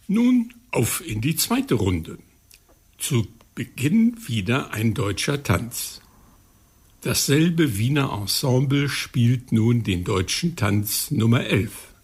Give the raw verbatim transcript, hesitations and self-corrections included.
Nun auf in die zweite Runde. Zu Beginn wieder ein deutscher Tanz. Dasselbe Wiener Ensemble spielt nun den deutschen Tanz Nummer elf.